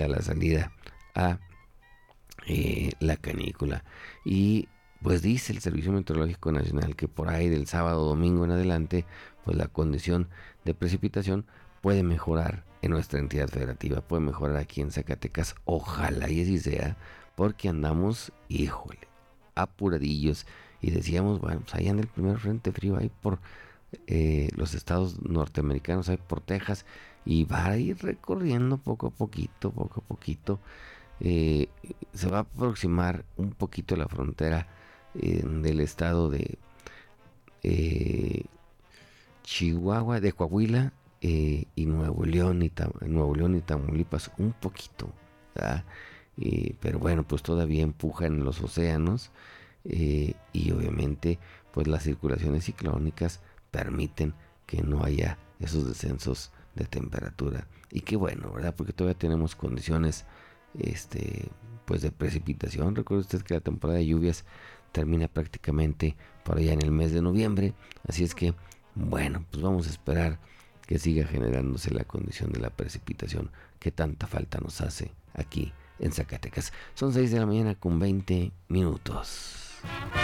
a la salida a la canícula. Y pues dice el Servicio Meteorológico Nacional que por ahí del sábado o domingo en adelante, pues la condición de precipitación puede mejorar en nuestra entidad federativa, puede mejorar aquí en Zacatecas. Ojalá y así sea, porque andamos, híjole, apuradillos. Y decíamos, bueno, pues ahí anda el primer frente frío ahí por los estados norteamericanos, ahí por Texas, y va a ir recorriendo poco a poquito, poco a poquito. eh, Se va a aproximar un poquito la frontera del estado de eh, Chihuahua, de Coahuila, y Nuevo León y Tamaulipas un poquito, ¿verdad? Pero bueno, pues todavía empuja en los océanos, y obviamente pues las circulaciones ciclónicas permiten que no haya esos descensos de temperatura. Y qué bueno, ¿verdad? Porque todavía tenemos condiciones pues de precipitación. Recuerde usted que la temporada de lluvias termina prácticamente por allá en el mes de noviembre, así es que bueno, pues vamos a esperar que siga generándose la condición de la precipitación que tanta falta nos hace aquí en Zacatecas. Son 6 de la mañana con 20 minutos.